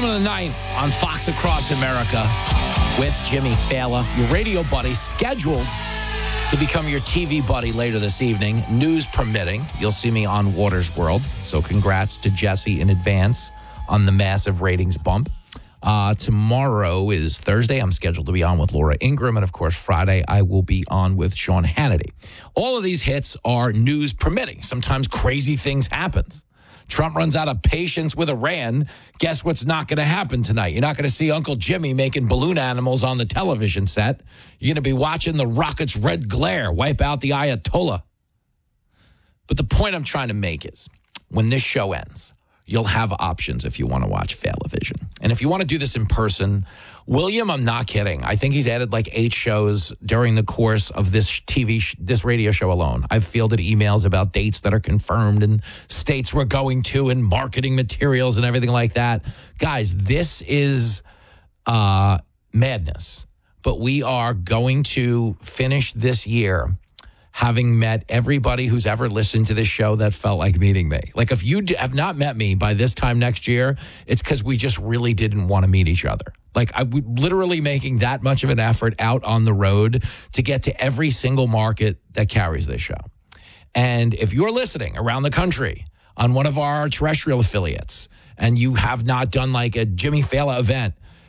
Bottom of the ninth on Fox Across America with Jimmy Fallon, your radio buddy, scheduled to become your TV buddy later this evening, news permitting. You'll see me on Waters World, so congrats to Jesse in advance on the massive ratings bump. Tomorrow is Thursday. I'm scheduled to be on with Laura Ingraham, and of course, Friday, I will be on with Sean Hannity. All of these hits are news permitting. Sometimes crazy things happen. Trump runs out of patience with Iran. Guess what's not going to happen tonight? You're not going to see Uncle Jimmy making balloon animals on the television set. You're going to be watching the rocket's red glare wipe out the Ayatollah. But the point I'm trying to make is, when this show ends, you'll have options if you want to watch Failavision. And if you want to do this in person, William, I'm not kidding. I think he's added like 8 shows during the course of this this radio show alone. I've fielded emails about dates that are confirmed and states we're going to and marketing materials and everything like that. Guys, this is madness. But we are going to finish this year having met everybody who's ever listened to this show that felt like meeting me. Like, if you have not met me by this time next year, it's because we just really didn't want to meet each other. Like, I'm literally making that much of an effort out on the road to get to every single market that carries this show. And if you're listening around the country on one of our terrestrial affiliates and you have not done like a Jimmy Fallon event,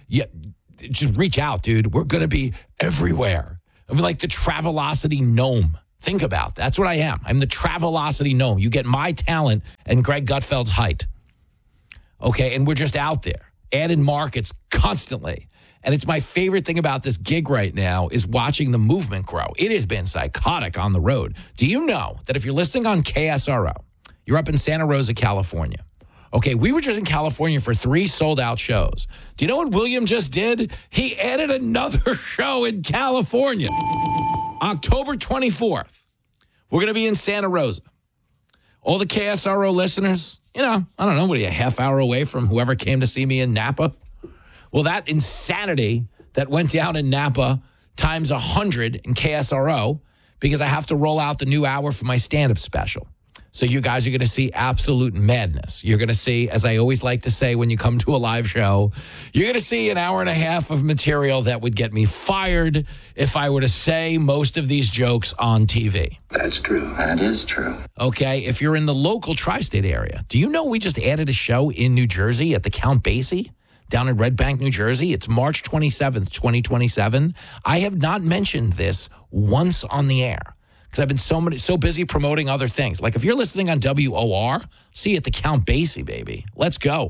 just reach out, dude. We're going to be everywhere. I'm like the Travelocity gnome. Think about that. That's what I am. I'm the Travelocity gnome. You get my talent and Greg Gutfeld's height. Okay, and we're just out there, adding markets constantly. And it's my favorite thing about this gig right now is watching the movement grow. It has been psychotic on the road. Do you know that if you're listening on KSRO, you're up in Santa Rosa, California. Okay, we were just in California for 3 sold-out shows. Do you know what William just did? He added another show in California. October 24th, we're going to be in Santa Rosa. All the KSRO listeners, I don't know, what are you, a half hour away from whoever came to see me in Napa? Well, that insanity that went down in Napa times 100 in KSRO, because I have to roll out the new hour for my stand-up special. So you guys are going to see absolute madness. You're going to see, as I always like to say when you come to a live show, you're going to see an hour and a half of material that would get me fired if I were to say most of these jokes on TV. That's true. That is true. Okay, if you're in the local tri-state area, do you know we just added a show in New Jersey at the Count Basie down in Red Bank, New Jersey? It's March 27th, 2027. I have not mentioned this once on the air, because I've been so busy promoting other things. Like if you're listening on WOR, see you at the Count Basie, baby. Let's go.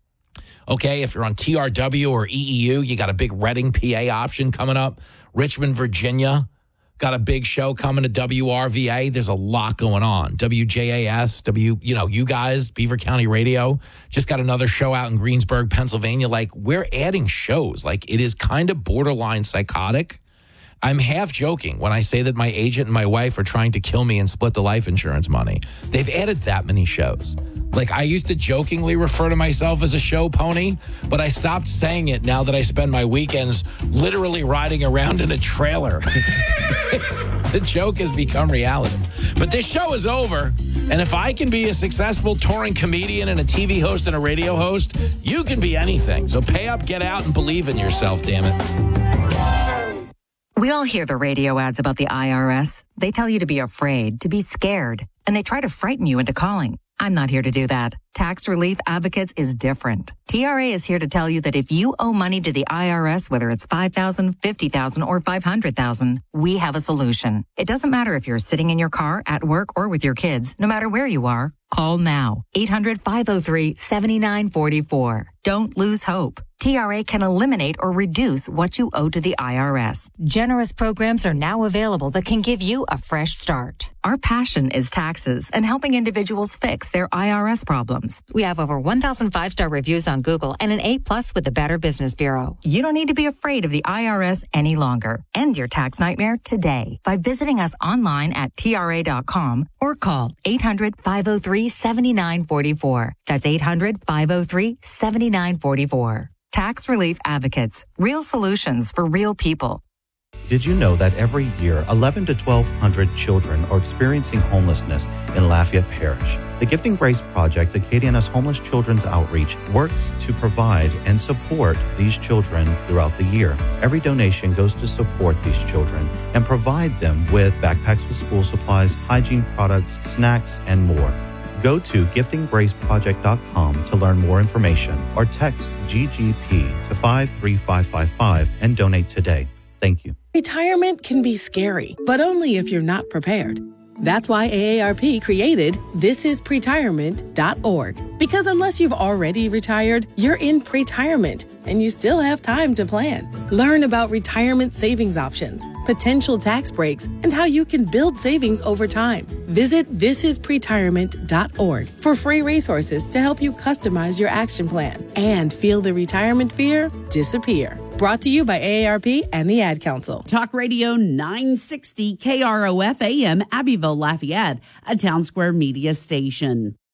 Okay, if you're on TRW or EEU, you got a big Reading, PA option coming up. Richmond, Virginia, got a big show coming to WRVA. There's a lot going on. WJAS, you guys, Beaver County Radio, just got another show out in Greensburg, Pennsylvania. Like, we're adding shows. Like, it is kind of borderline psychotic. I'm half joking when I say that my agent and my wife are trying to kill me and split the life insurance money. They've added that many shows. Like, I used to jokingly refer to myself as a show pony, but I stopped saying it now that I spend my weekends literally riding around in a trailer. The joke has become reality. But this show is over, and if I can be a successful touring comedian and a TV host and a radio host, you can be anything. So pay up, get out, and believe in yourself, damn it. We all hear the radio ads about the IRS. They tell you to be afraid, to be scared, and they try to frighten you into calling. I'm not here to do that. Tax Relief Advocates is different. TRA is here to tell you that if you owe money to the IRS, whether it's $5,000, $50,000, or $500,000, we have a solution. It doesn't matter if you're sitting in your car, at work, or with your kids. No matter where you are, call now. 800-503-7944. Don't lose hope. TRA can eliminate or reduce what you owe to the IRS. Generous programs are now available that can give you a fresh start. Our passion is taxes and helping individuals fix their IRS problems. We have over 1,000 5-star reviews on Google and an A+ with the Better Business Bureau. You don't need to be afraid of the IRS any longer. End your tax nightmare today by visiting us online at TRA.com or call 800-503-7944. That's 800-503-7944. Tax Relief Advocates. Real solutions for real people. Did you know that every year 11 to 1,200 children are experiencing homelessness in Lafayette Parish? The Gifting Grace Project, Acadiana's homeless children's outreach, works to provide and support these children throughout the year. Every donation goes to support these children and provide them with backpacks with school supplies, hygiene products, snacks, and more. Go to giftinggraceproject.com to learn more information or text GGP to 53555 and donate today. Thank you. Retirement can be scary, but only if you're not prepared. That's why AARP created thisispretirement.org. Because unless you've already retired, you're in pretirement and you still have time to plan. Learn about retirement savings options, potential tax breaks, and how you can build savings over time. Visit thisispretirement.org for free resources to help you customize your action plan and feel the retirement fear disappear. Brought to you by AARP and the Ad Council. Talk Radio 960 KROF AM, Abbeville, Lafayette, a Town Square Media station.